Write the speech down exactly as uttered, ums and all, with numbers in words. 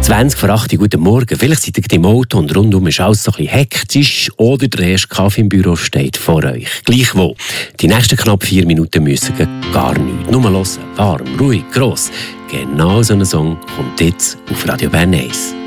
zwanzig vor acht, guten Morgen. Vielleicht seid ihr im Auto und rundum ist alles so ein bisschen hektisch oder der erste Kaffee im Büro steht vor euch. Gleichwohl, die nächsten knapp vier Minuten müssen gar nichts. Nur hören, warm, ruhig, gross. Genau so ein Song kommt jetzt auf Radio Bern eins.